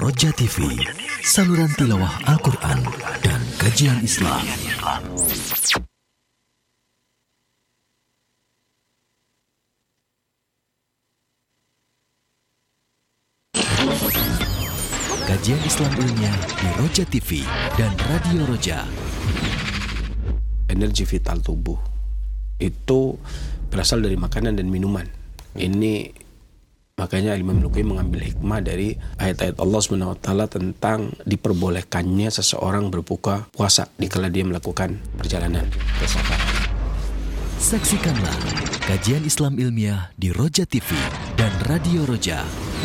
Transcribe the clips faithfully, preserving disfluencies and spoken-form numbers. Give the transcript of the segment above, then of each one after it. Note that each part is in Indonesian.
Roja T V, saluran tilawah Al-Quran dan kajian Islam. Kajian Islam ilmiah di Roja T V dan Radio Roja. Energi vital tubuh itu berasal dari makanan dan minuman. Ini makanya Imam Ibnu Qayyim mengambil hikmah dari ayat-ayat Allah subhanahu wa taala tentang diperbolehkannya seseorang berbuka puasa dikala dia melakukan perjalanan ke safar. Saksikanlah kajian Islam ilmiah di Roja T V dan Radio Roja.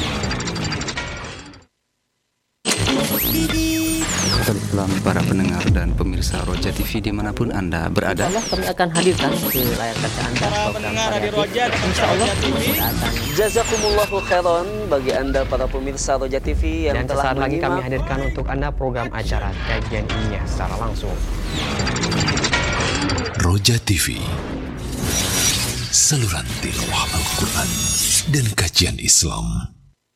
Selamat para pendengar dan pemirsa Roja T V dimanapun Anda berada. Insya Allah kami akan hadirkan ke layar kaca Anda para pendengar di Roja dan Insya Allah Roja T V. Jazakumullahu khairan bagi Anda para pemirsa Roja T V yang dan telah sesaat lagi menyimak. kami hadirkan untuk Anda program acara kajian ilmiah secara langsung. Roja T V, saluran tilawah Al-Quran dan kajian Islam.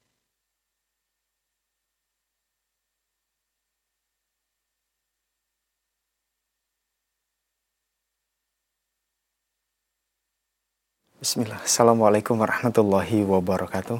Bismillah. Assalamualaikum warahmatullahi wabarakatuh.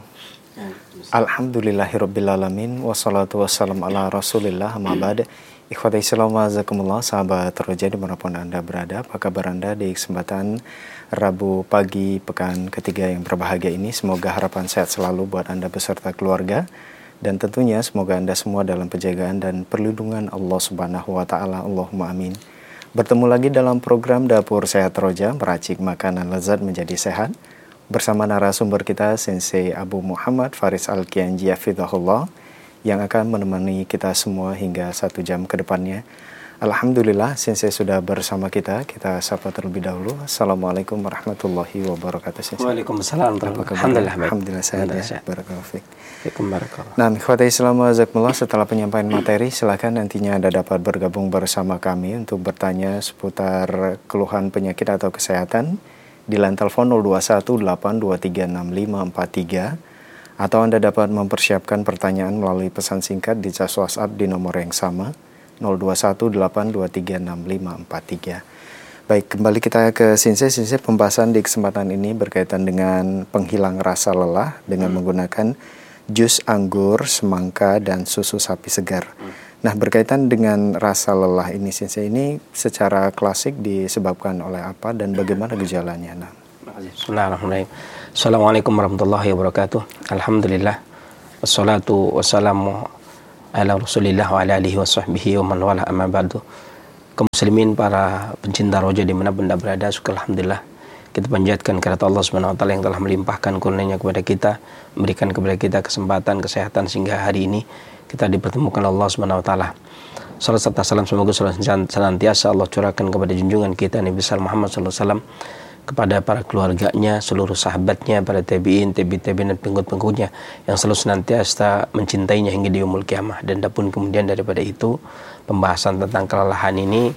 Alhamdulillahirrabbilalamin. Wassalatu wassalam ala rasulillah amma ba'd. Ikhwata Islam wa'azakumullah. Sahabat Roja dimanapun Anda berada, apa kabar Anda di kesempatan Rabu pagi pekan ketiga yang berbahagia ini? Semoga harapan sehat selalu buat Anda beserta keluarga. Dan tentunya semoga Anda semua dalam penjagaan dan perlindungan Allah subhanahu wa ta'ala. Allahumma amin. Bertemu lagi dalam program Dapur Sehat Roja, meracik makanan lezat menjadi sehat. Bersama narasumber kita, Sensei Abu Muhammad Faris Al-Kianji Hafizahullah, yang akan menemani kita semua hingga satu jam ke depannya. Alhamdulillah, Sensei sudah bersama kita. Kita sapa terlebih dahulu. Assalamualaikum warahmatullahi wabarakatuh, Sensei. Waalaikumsalam. Alhamdulillah, Alhamdulillah sehat ya. Barakallahu fiik. Barakallahu. Nah, ikhwata Islam wazakumullah, setelah penyampaian materi, silakan nantinya Anda dapat bergabung bersama kami untuk bertanya seputar keluhan penyakit atau kesehatan di line telepon nol dua satu delapan dua tiga enam lima empat tiga, atau Anda dapat mempersiapkan pertanyaan melalui pesan singkat di cas WhatsApp di nomor yang sama nol dua satu delapan dua tiga enam lima empat tiga. Baik, kembali kita ke Sensei. Sensei, pembahasan di kesempatan ini berkaitan dengan penghilang rasa lelah dengan hmm. menggunakan jus anggur, semangka, dan susu sapi segar. Hmm. Nah, berkaitan dengan rasa lelah ini, Sensei, ini secara klasik disebabkan oleh apa dan bagaimana gejalanya? Nah. Bismillahirrahmanirrahim. Assalamualaikum warahmatullahi wabarakatuh. Alhamdulillah. Wassalatu wassalamu ala rasulillah wa ala alihi wa sahbihi wa man wala amma ba'du. Kaum muslimin, para pencinta Roja dimanapun Anda berada, syukur alhamdulillah kita panjatkan kehadirat Allah subhanahu wa taala yang telah melimpahkan karunia-Nya kepada kita, memberikan kepada kita kesempatan, kesehatan sehingga hari ini kita dipertemukan Allah subhanahu wa taala. Salam serta salam semoga senantiasa Allah curahkan kepada junjungan kita Nabi besar Muhammad sallallahu alaihi wasallam, kepada para keluarganya, seluruh sahabatnya, para tabi'in, tabi'in, tabi'in dan pengikut-pengikutnya yang selalu senantiasa mencintainya hingga di yaumul qiyamah. Dan adapun kemudian daripada itu, pembahasan tentang kelelahan ini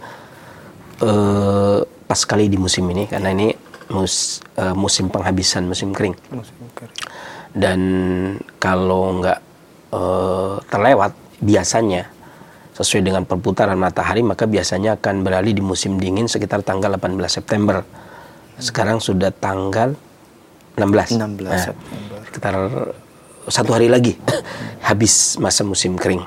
uh, pas sekali di musim ini, karena ini mus, uh, musim penghabisan, musim kering. Musim kering. Dan kalau nggak uh, terlewat, biasanya sesuai dengan perputaran matahari, maka biasanya akan beralih di musim dingin sekitar tanggal delapan belas September. Sekarang sudah tanggal enam belas. enam belas nah, September. Sekitar satu hari lagi habis masa musim kering.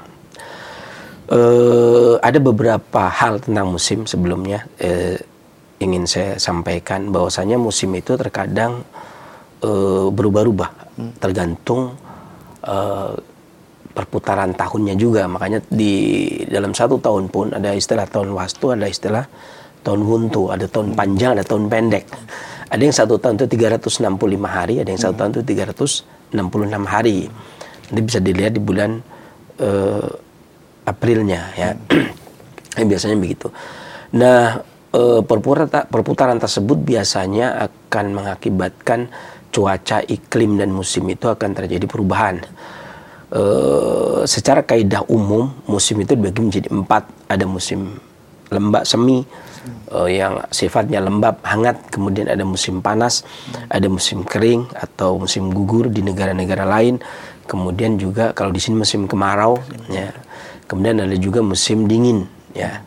Uh, ada beberapa hal tentang musim sebelumnya uh, ingin saya sampaikan, bahwasanya musim itu terkadang uh, berubah-ubah, hmm. tergantung uh, perputaran tahunnya juga. Makanya di dalam satu tahun pun ada istilah tahun wastu, ada istilah tahun huntu, ada tahun panjang, ada tahun pendek. Ada yang satu tahun itu tiga ratus enam puluh lima hari, ada yang satu tahun itu tiga ratus enam puluh enam hari. Nanti bisa dilihat di bulan uh, Aprilnya ya. Hmm. Biasanya begitu. Nah, uh, perputaran, perputaran tersebut biasanya akan mengakibatkan cuaca, iklim dan musim itu akan terjadi perubahan. Uh, secara kaidah umum musim itu dibagi menjadi empat. Ada musim lembab semi, uh, yang sifatnya lembab, hangat. Kemudian ada musim panas, ada musim kering atau musim gugur di negara-negara lain. kemudian juga kalau di sini musim kemarau, ya. Kemudian ada juga musim dingin, ya.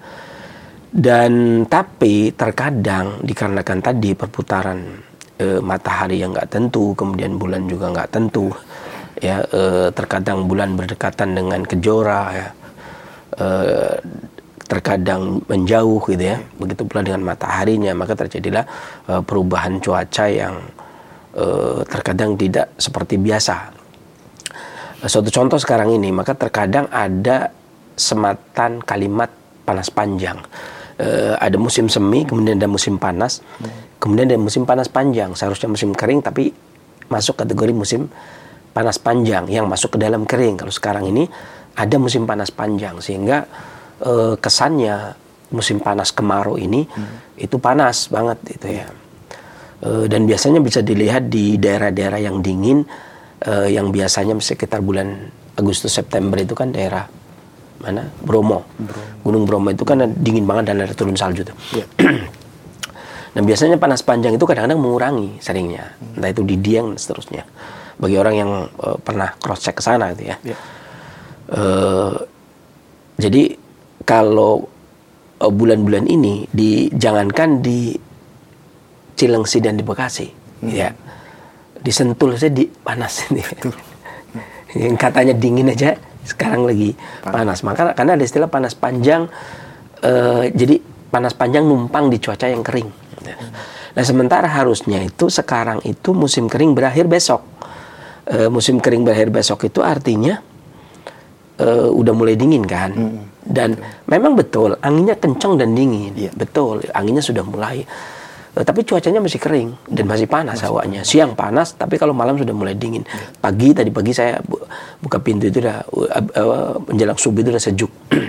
Dan tapi terkadang dikarenakan tadi perputaran e, matahari yang nggak tentu, kemudian bulan juga nggak tentu, ya. E, terkadang bulan berdekatan dengan kejora, ya. E, terkadang menjauh, gitu ya. Begitu pula dengan mataharinya, maka terjadilah e, perubahan cuaca yang e, terkadang tidak seperti biasa. E, suatu contoh sekarang ini, maka terkadang ada sematan kalimat panas panjang. Uh, ada musim semi, kemudian ada musim panas, hmm. kemudian ada musim panas panjang. Seharusnya musim kering, tapi masuk kategori musim panas panjang yang masuk ke dalam kering. Kalau sekarang ini ada musim panas panjang, sehingga uh, kesannya musim panas kemarau ini hmm. itu panas banget, itu ya. Uh, dan biasanya bisa dilihat di daerah-daerah yang dingin, uh, yang biasanya sekitar bulan Agustus September itu kan daerah mana? Bromo. Bromo. Gunung Bromo itu kan dingin banget dan ada turun salju tuh. Yeah. Dan biasanya panas panjang itu kadang-kadang mengurangi seringnya. Hmm. Entah itu di Dieng dan seterusnya. Bagi orang yang uh, pernah cross check ke sana gitu ya. Yeah. Uh, jadi kalau uh, bulan-bulan ini di jangankan di Cilengsi dan di Bekasi, hmm. ya. Di Sentul saja di panas ini. Yang katanya dingin aja sekarang lagi panas. panas. Maka karena ada istilah panas panjang, uh, jadi panas panjang numpang di cuaca yang kering. Nah, sementara harusnya itu sekarang itu musim kering berakhir besok. Uh, musim kering berakhir besok itu artinya uh, udah mulai dingin kan. Hmm. Dan betul. Memang betul anginnya kencang dan dingin. Yeah. Betul, anginnya sudah mulai. Uh, tapi cuacanya masih kering dan masih panas masih hawanya. Panas. Siang panas, tapi kalau malam sudah mulai dingin. Ya. Pagi tadi pagi saya bu- buka pintu itu udah uh, uh, menjelang subuh itu udah sejuk.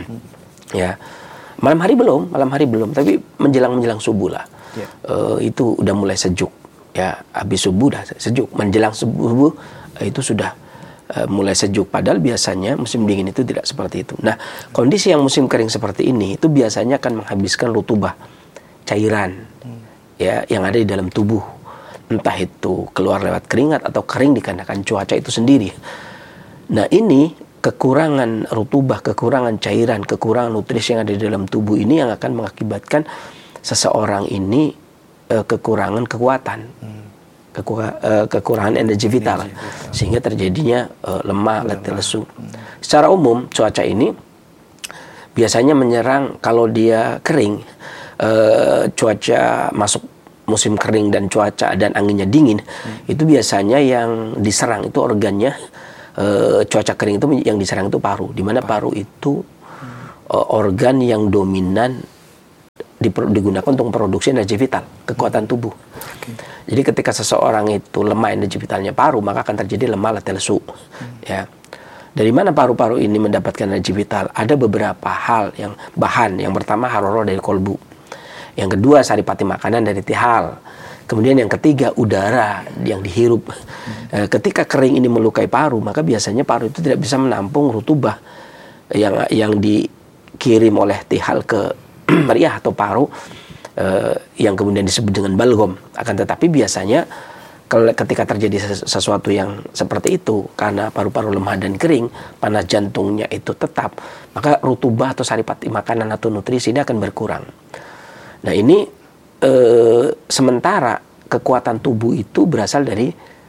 Ya. Malam hari belum, malam hari belum, tapi menjelang menjelang subuh lah. Ya. Uh, itu udah mulai sejuk. Ya, habis subuh udah sejuk. Menjelang subuh uh, itu sudah uh, mulai sejuk. Padahal biasanya musim dingin itu tidak seperti itu. Nah, kondisi yang musim kering seperti ini itu biasanya akan menghabiskan rutubah, cairan. Hmm. Ya, yang ada di dalam tubuh, entah itu keluar lewat keringat atau kering dikarenakan cuaca itu sendiri. Nah, ini kekurangan rutubah, kekurangan cairan, kekurangan nutrisi yang ada di dalam tubuh ini yang akan mengakibatkan seseorang ini uh, kekurangan kekuatan, hmm. Keku- uh, kekurangan energi vital, energi vital. Sehingga terjadinya uh, lemah, letih lesu. Hmm. Secara umum cuaca ini biasanya menyerang kalau dia kering. Uh, cuaca masuk musim kering dan cuaca dan anginnya dingin, hmm. itu biasanya yang diserang itu organnya, uh, cuaca kering itu yang diserang itu paru, di mana paru itu hmm. uh, organ yang dominan diper- digunakan untuk memproduksi energi vital, kekuatan tubuh. Okay. Jadi ketika seseorang itu lemah energi vitalnya paru, maka akan terjadi lemah letih lesu. Hmm. Ya. Dari mana paru-paru ini mendapatkan energi vital? Ada beberapa hal yang bahan. Yang pertama haroro dari kolbu. Yang kedua saripati makanan dari tihal. Kemudian yang ketiga udara yang dihirup. Hmm. Ketika kering ini melukai paru, maka biasanya paru itu tidak bisa menampung rutubah yang yang dikirim oleh tihal ke meriah atau paru, eh, yang kemudian disebut dengan balgom. Akan tetapi biasanya kalau ketika terjadi sesuatu yang seperti itu, karena paru-paru lemah dan kering, panas jantungnya itu tetap, maka rutubah atau saripati makanan atau nutrisi ini akan berkurang. Nah, ini e, sementara kekuatan tubuh itu berasal dari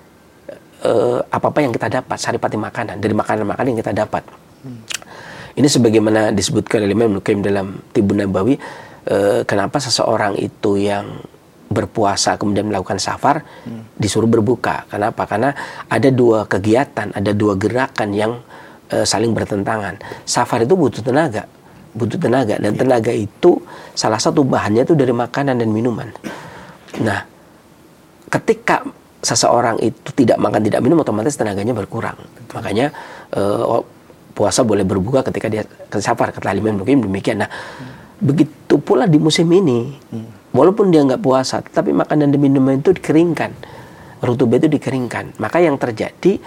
e, apa-apa yang kita dapat, saripati makanan, dari makanan-makanan yang kita dapat. Hmm. Ini sebagaimana disebutkan oleh Imam Al-Qayyim dalam Tibbun Nabawi, e, kenapa seseorang itu yang berpuasa kemudian melakukan safar hmm. disuruh berbuka. Kenapa? Karena ada dua kegiatan, ada dua gerakan yang e, saling bertentangan. Safar itu butuh tenaga. butuh tenaga dan tenaga itu salah satu bahannya itu dari makanan dan minuman. Nah, ketika seseorang itu tidak makan tidak minum, otomatis tenaganya berkurang. Betul. Makanya uh, puasa boleh berbuka ketika dia safar, kata Imam Al-Qayyim demikian. Nah, hmm. begitu pula di musim ini, hmm. walaupun dia nggak puasa, tapi makanan dan minuman itu dikeringkan, rutubah itu dikeringkan. Maka yang terjadi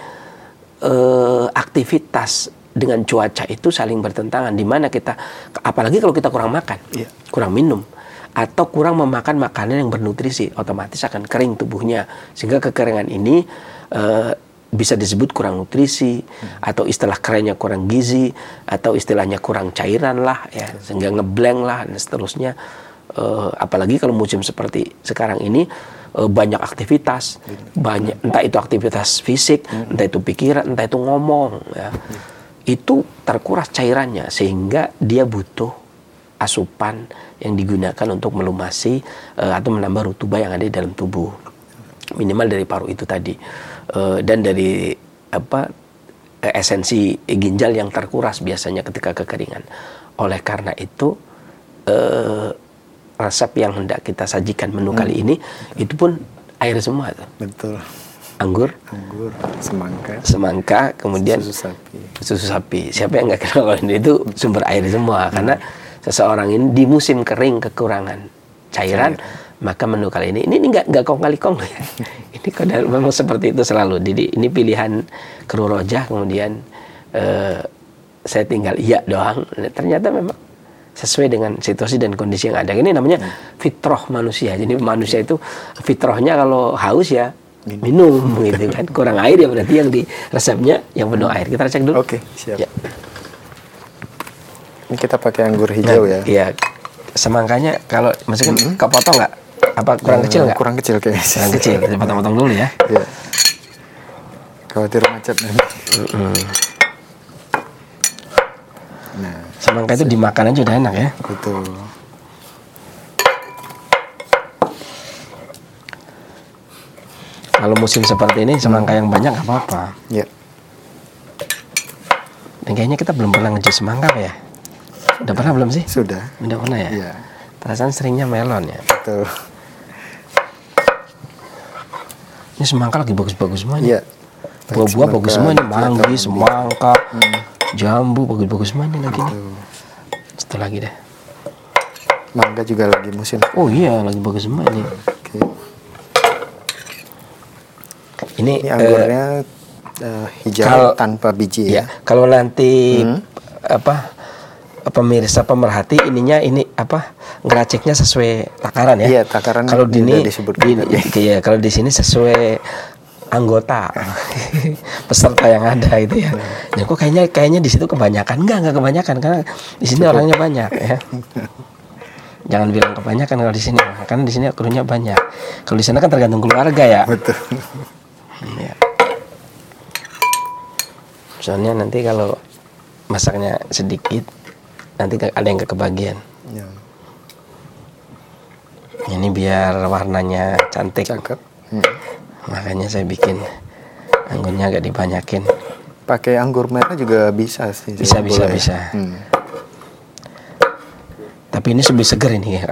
uh, aktivitas dengan cuaca itu saling bertentangan, di mana kita, apalagi kalau kita kurang makan, yeah. kurang minum, atau kurang memakan makanan yang bernutrisi, otomatis akan kering tubuhnya. Sehingga kekeringan ini uh, bisa disebut kurang nutrisi, hmm. atau istilah kerennya kurang gizi, atau istilahnya kurang cairan lah ya, sehingga ngeblank lah dan seterusnya. Uh, apalagi kalau musim seperti sekarang ini uh, banyak aktivitas, banyak entah itu aktivitas fisik, hmm. entah itu pikiran, entah itu ngomong ya. Hmm. Itu terkuras cairannya sehingga dia butuh asupan yang digunakan untuk melumasi uh, atau menambah rutubah yang ada di dalam tubuh, minimal dari paru itu tadi. Uh, dan dari apa esensi ginjal yang terkuras biasanya ketika kekeringan. Oleh karena itu uh, resep yang hendak kita sajikan menu hmm. kali ini betul. Itu pun air semua tuh. Betul. Anggur, anggur, semangka, semangka, kemudian susu sapi. Susu sapi. Siapa yang nggak kenal kalau itu sumber air semua? Hmm. Karena seseorang ini di musim kering kekurangan cairan. Cair. Maka menu kali ini, ini nggak nggak kong kali kong ya. Ini kadang memang seperti itu selalu. Jadi ini pilihan Kru Rojah, kemudian eh, saya tinggal iya doang. Ternyata memang sesuai dengan situasi dan kondisi yang ada. Ini namanya fitrah manusia. Jadi manusia itu fitrahnya kalau haus ya minum gitu kan. Kurang air ya berarti yang di resepnya yang penuh air. Kita cek dulu. Oke, siap. Ya. Ini kita pakai anggur hijau nah, ya. Iya. Semangkanya kalau maksudnya mm-hmm. kepotong nggak? Apa kurang uh, kecil nggak? Kurang kecil kayaknya. Kurang kecil, kita potong-potong dulu ya. Iya. Khawatir macet nanti. Mm-hmm. Nah, semangka itu dimakan aja udah enak ya. Betul. Kalau musim seperti ini semangka yang banyak nggak apa-apa. Iya. Dan kayaknya kita belum pernah ngejus semangka ya. Udah pernah belum sih? Sudah. Udah pernah ya? Iya. Perasaan seringnya melon ya. Betul. Ini semangka lagi bagus-bagus semuanya. Iya. Buah-buah bagus semua nih, manggi, semangka, hmm. jambu bagus-bagus semua nih lagi nih. Satu lagi deh. Mangga juga lagi musim. Oh iya, lagi bagus semua ini. Oke. Ini, ini anggurnya uh, uh, hijau kalo, tanpa biji ya. Ya. Kalau nanti hmm. apa pemirsa pemerhati ininya ini apa ngeraciknya sesuai takaran ya. Iya, takaran. Kalau di ini di, ya, kalau di sini sesuai anggota peserta yang ada itu ya. Ya kok kayaknya kayaknya di situ kebanyakan. Enggak, enggak kebanyakan karena di sini Cukup. Orangnya banyak ya. Jangan bilang kebanyakan kalau di sini, karena di sini krunya banyak. Kalau di sana kan tergantung keluarga ya. Betul. Ya. Soalnya nanti kalau masaknya sedikit nanti ada yang kebagian. Ya. Ini biar warnanya cantik. Cakep. Hmm. Makanya saya bikin anggurnya agak dibanyakin. Pakai anggur merah juga bisa sih. Bisa bisa boleh. bisa. Hmm. Tapi ini lebih seger ini ya.